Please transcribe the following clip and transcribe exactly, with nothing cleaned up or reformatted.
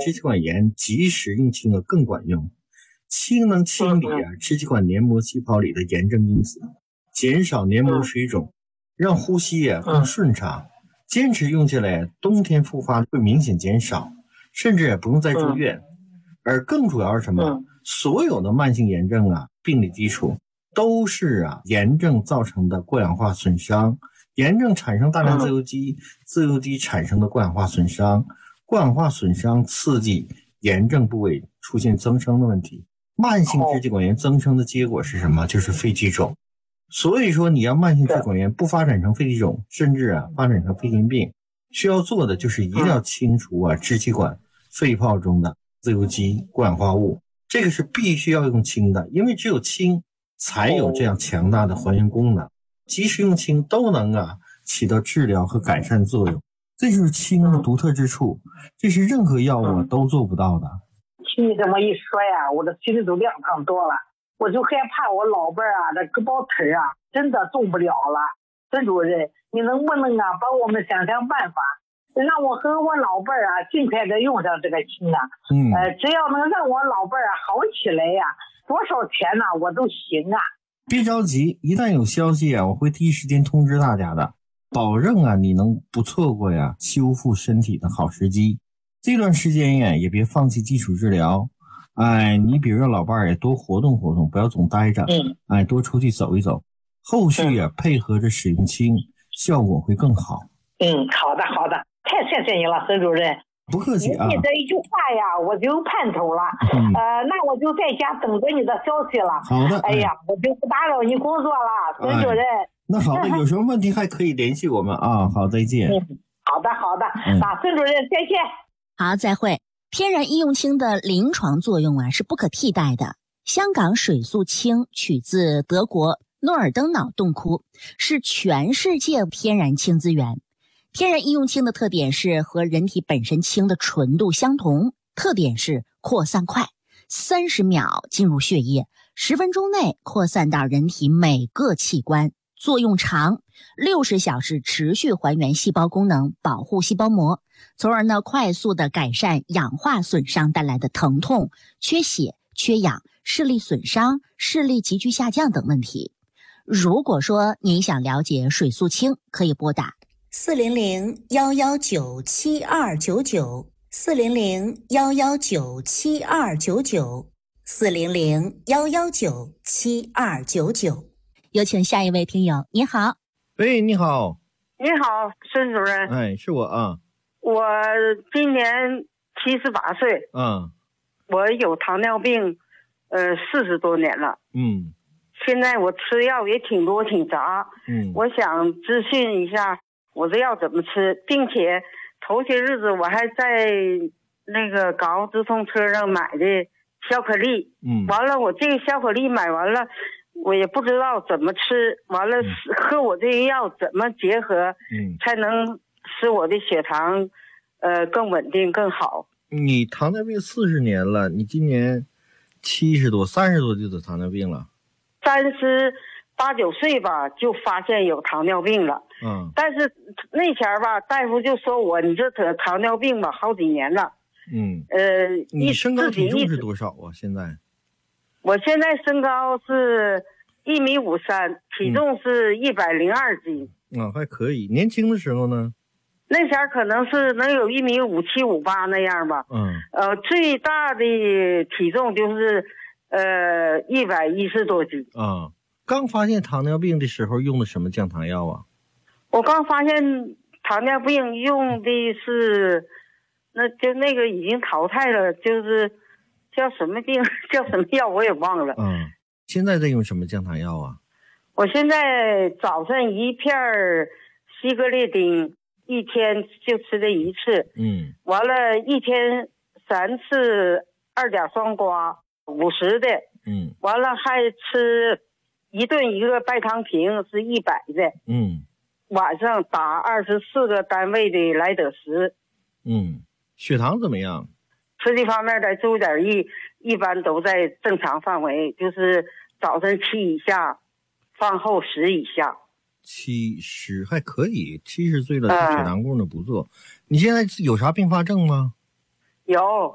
支气管炎及时用氢啊更管用。氢能清理啊支气管黏膜细胞里的炎症因子，减少黏膜水肿，让呼吸啊更顺畅。坚持用起来，冬天复发会明显减少，甚至也不用再住院。而更主要是什么？所有的慢性炎症啊，病理基础都是啊炎症造成的过氧化损伤。炎症产生大量自由基，自由基产生的过氧化损伤，过氧化损伤刺激炎症部位出现增生的问题。慢性支气管炎增生的结果是什么？就是肺气肿。所以说你要慢性支气管炎不发展成肺气肿，甚至啊发展成肺心病，需要做的就是一定要清除啊支气管肺泡中的自由基、过氧化物，这个是必须要用氢的，因为只有氢才有这样强大的还原功能，即使用氢都能啊起到治疗和改善作用，这就是氢的独特之处，这是任何药物都做不到的。 听你这么一说呀，我的心里都凉畅多了。我就害怕我老伴啊，这胳膊腿啊，真的动不了了。孙主任，你能不能啊，帮我们想想办法，让我和我老伴啊，尽快的用上这个氢啊。嗯，呃，只要能让我老伴啊好起来呀、啊，多少钱呢、啊，我都行啊。 别着急，一旦有消息啊，我会第一时间通知大家的，保证啊，你能不错过呀修复身体的好时机。这段时间呀，也别放弃基础治疗。哎，你比如让老伴儿也多活动活动，不要总待着。嗯，哎，多出去走一走。后续啊，嗯、配合着使用氢，效果会更好。 嗯，好的好的，太谢谢你了，孙主任。 不客气啊。 你这一句话呀，我就有盼头了。嗯、呃，那我就在家等着你的消息了。 好的。 哎呀，我就不打扰你工作了，孙主任。哎、 那好的，有什么问题还可以联系我们啊。好，再见。 嗯，好的好的，嗯、啊，孙主任再见。 好，再会。天然医用氢的临床作用啊是不可替代的。香港水素氢取自德国诺尔登瑙洞窟，是全世界天然氢资源。天然医用氢的特点是和人体本身氢的纯度相同，特点是扩散快，三十秒进入血液，十分钟内扩散到人体每个器官，作用长，六十小时持续还原细胞功能，保护细胞膜，从而呢快速的改善氧化损伤带来的疼痛、缺血、缺氧、视力损伤、视力急剧下降等问题。如果说您想了解水素氢，可以拨打四零零幺幺九七二九九四零零幺幺九七二九九四零零幺幺九七二九九。有请下一位听友。你好。 喂，你好。 你好，孙主任。 哎，是我啊。 我今年七十八岁。 嗯。 我有糖尿病，呃，四十多年了。 嗯。 现在我吃药也挺多挺杂。 嗯。 我想咨询一下，我这药怎么吃，并且头些日子我还在那个港澳直通车上买的小可丽。 嗯。 完了，我这个小可丽买完了。我也不知道怎么吃，完了和我这个药怎么结合， 嗯， 才能使我的血糖，呃，更稳定更好。 你糖尿病四十年了，你今年七十多、三十多就得糖尿病了。 三十八九岁吧，就发现有糖尿病了。 嗯， 但是那前儿吧，大夫就说我你这得糖尿病吧，好几年了。 嗯， 呃， 你身高体重是多少啊？现在？ 我现在身高是一米五三，体重是一百零二斤。 嗯、啊，还可以。年轻的时候呢？ 那前儿可能是能有一米五七五八那样吧。 嗯。 呃，最大的体重就是呃一百一十多斤。 啊，刚发现糖尿病的时候用的什么降糖药啊？ 我刚发现糖尿病用的是，那就那个已经淘汰了，就是。叫什么病？叫什么药？我也忘了。 嗯，现在在用什么降糖药啊？ 我现在早上一片西格列丁，一天就吃这一次。 嗯。 完了，一天三次二甲双胍，五十的。 嗯。 完了还吃一顿一个白糖平是一百的。 嗯。 晚上打二十四个单位的莱德石。 嗯，血糖怎么样？ 吃的方面在注点意，一般都在正常范围，就是早晨七以下，饭后十以下。 七十还可以，七十岁了血糖控的不错。嗯、你现在有啥并发症吗？ 有。